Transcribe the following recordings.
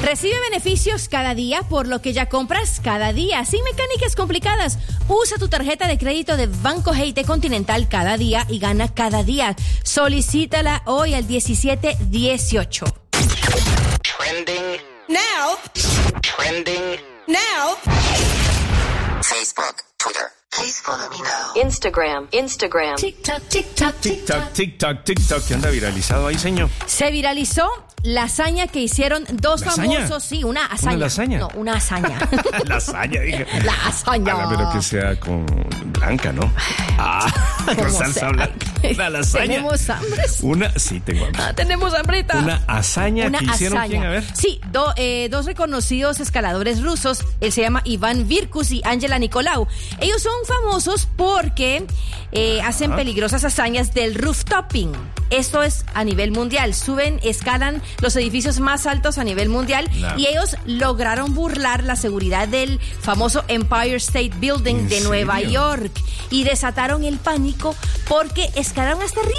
Recibe beneficios cada día por lo que ya compras cada día, sin mecánicas complicadas. Usa tu tarjeta de crédito de Banco Hey Continental cada día y gana cada día. Solicítala hoy al 1718. Trending Now. Trending Now. Facebook, Twitter. Please follow me now. Instagram. TikTok, TikTok, TikTok. TikTok, que anda viralizado ahí, señor. Se viralizó la hazaña que hicieron dos ¿Lasaña? famosos. Sí, una hazaña. ¿Una lasaña? No, una hazaña. Lasaña, dije. La hazaña. Pero que sea con blanca, ¿no? Con Como salsa sea. blanca. La lasaña. ¿Tenemos hambre? Sí, tengo hambre. Tenemos hambrita. Una hazaña que hicieron, ¿quién? A ver. Sí, dos reconocidos escaladores rusos. Él se llama Iván Virkus y Angela Nicolau. Ellos son famosos porque hacen peligrosas hazañas del rooftoping. Esto es a nivel mundial. Suben, escalan los edificios más altos a nivel mundial. No. Y ellos lograron burlar la seguridad del famoso Empire State Building ¿En de Nueva serio? York. Y desataron el pánico porque escalaron hasta arriba.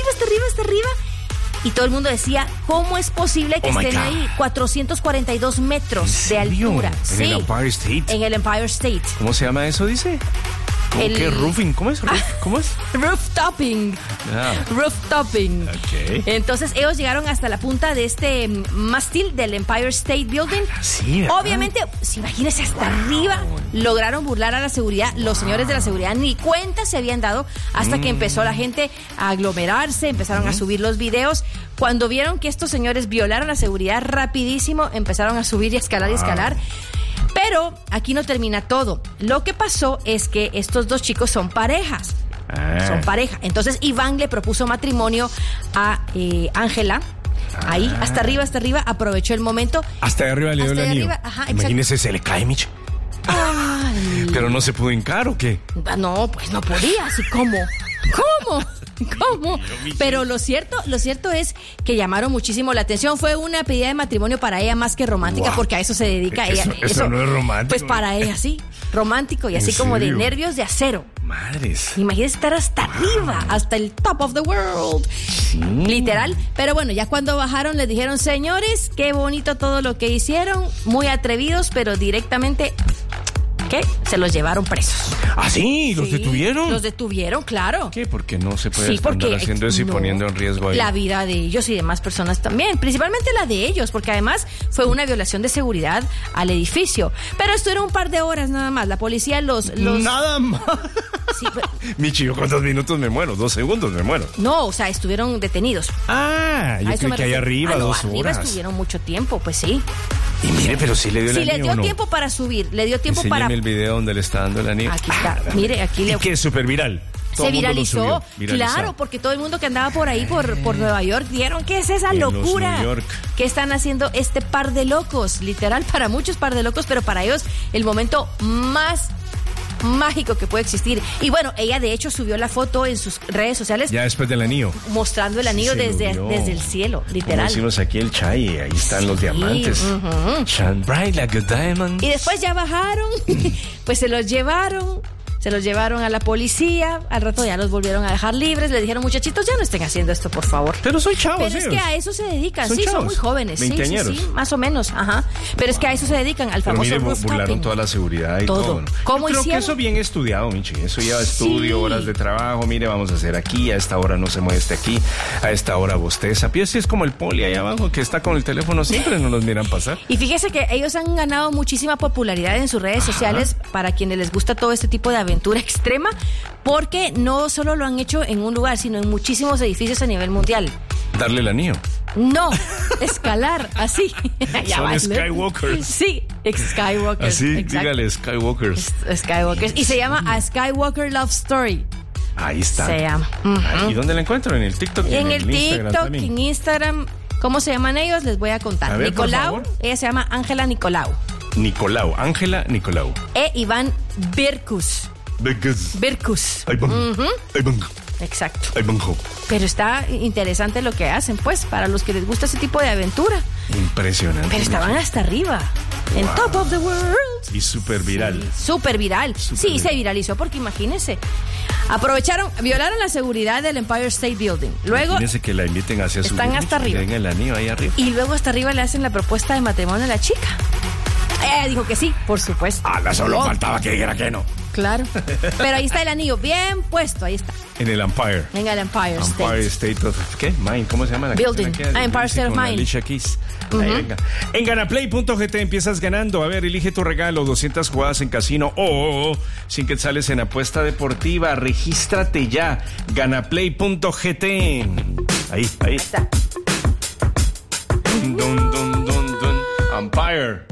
Y todo el mundo decía, ¿cómo es posible que Oh my estén God. ahí? 442 metros de serio? altura. ¿En el Empire State? En el Empire State. ¿Cómo se llama eso, dice? ¿Cómo El- que roofing? ¿Cómo es? ¿Cómo es? Rooftoping. Ah. Rooftoping. Ok. Entonces ellos llegaron hasta la punta de este mástil del Empire State Building. Sí, ¿verdad? Obviamente, si imagínense hasta arriba, lograron burlar a la seguridad. Los señores de la seguridad ni cuenta se habían dado hasta que empezó la gente a aglomerarse, empezaron a subir los videos. Cuando vieron que estos señores violaron la seguridad, rapidísimo empezaron a subir y escalar y escalar. Pero aquí no termina todo. Lo que pasó es que estos dos chicos son parejas. Son pareja. Entonces Iván le propuso matrimonio a Ángela. Ahí, hasta arriba, aprovechó el momento. Hasta de arriba le dio Hasta el de anillo. arriba, ajá, exacto. Imagínese, se le cae, Mich. Ay. Pero no se pudo hincar, ¿o qué? No, pues no podía, así como. ¿Cómo? Pero lo cierto es que llamaron muchísimo la atención. Fue una pedida de matrimonio para ella más que romántica, Wow. porque a eso se dedica ella. Eso no es romántico. Pues para ella sí, romántico y ¿En así como de serio? nervios de acero. Madres. Imagínese estar hasta arriba, hasta el top of the world. Literal. Pero bueno, ya cuando bajaron les dijeron, señores, qué bonito todo lo que hicieron, muy atrevidos, pero directamente, ¿qué? Se los llevaron presos. ¿Ah, sí? ¿Los Sí, detuvieron? Los detuvieron, claro. ¿Qué? Porque no se puede Sí, estar porque haciendo eso y no, poniendo en riesgo ahí. la vida de ellos y demás personas también, principalmente la de ellos, porque además fue una violación de seguridad al edificio. Pero esto era un par de horas nada más. La policía los Nada más. sí, pero- Michi, ¿yo cuántos minutos me muero? 2 segundos me muero. no, o sea, estuvieron detenidos. Ah, yo A eso creí me que ahí refiero. arriba, no, 2 arriba horas. estuvieron mucho tiempo, pues sí. Y mire, pero sí le dio el Sí, anillo, le dio ¿o no? tiempo para subir, le dio tiempo Enséñeme para... el video donde le está dando el anillo. Aquí está, mire, aquí le... ¿Y qué es súper viral? Todo Se el mundo lo viralizó, subió, viralizado. claro, porque todo el mundo que andaba por ahí, por Nueva York, vieron qué es esa En los locura. New York. ¿Qué están haciendo este par de locos? Literal, para muchos par de locos, pero para ellos el momento más mágico que puede existir. Y bueno, ella de hecho subió la foto en sus redes sociales Ya después del anillo. mostrando el anillo Se lo desde vio. el cielo, Como literal. decimos aquí el chai, ahí están los diamantes. Shine bright like a diamond. Y después ya bajaron, pues se los llevaron a la policía, al rato ya los volvieron a dejar libres, le dijeron, muchachitos, ya no estén haciendo esto, por favor. Pero soy chavos, Pero es que a eso se dedican, Son sí, son chavos, muy jóvenes, sí, veinteañeros. sí, más o menos, ajá. Pero es que a eso se dedican, al Pero famoso mire, rooftoping. burlaron toda la seguridad y Todo. todo. ¿no? ¿Cómo Yo creo hicieron? que eso bien estudiado, Michi. Eso lleva estudio, Sí. horas de trabajo. Mire, vamos a hacer aquí, a esta hora no se mueve aquí, a esta hora bosteza. Pero sí es como el poli ahí abajo que está con el teléfono siempre, no los miran pasar. Y fíjese que ellos han ganado muchísima popularidad en sus redes sociales para quienes les gusta todo este tipo de aventura extrema, porque no solo lo han hecho en un lugar, sino en muchísimos edificios a nivel mundial. Darle el anillo. No, escalar, así. Ya Son bailé. Skywalkers. Sí, Skywalkers. Así, exacto. dígale, Skywalkers. Skywalkers. Y se llama A Skywalker Love Story. Ahí está. Se llama. Ay, ¿y dónde la encuentro? En el TikTok. y En el Instagram TikTok, también. en Instagram. ¿Cómo se llaman ellos? Les voy a contar. A ver, por Nicolau, favor. ella se llama Ángela Nicolau. Nicolau, Ángela Nicolau. E Iván Virkus. Virkus. Ahí van. Ahí van. Exacto. Ahí van. Pero está interesante lo que hacen, pues, para los que les gusta ese tipo de aventura. Impresionante. Pero estaban hasta arriba. En top of the world. Y súper viral. Súper viral. Sí, viral. se viralizó porque imagínense. Violaron la seguridad del Empire State Building. Luego Imagínense que la inviten hacia su están hasta arriba. En el anillo ahí arriba. Y luego hasta arriba le hacen la propuesta de matrimonio a la chica. Ella dijo que sí, por supuesto. Solo faltaba que dijera que no. Claro. Pero ahí está el anillo, bien puesto, ahí está. En el Empire. En el Empire State of... ¿Qué? Mind. ¿Cómo se llama? Building. Empire State of Mind. Alicia Keys. Venga. En ganaplay.gt empiezas ganando. A ver, elige tu regalo. 200 jugadas en casino o 100 quetzales en apuesta deportiva. Regístrate ya. Ganaplay.gt. Ahí está. Empire.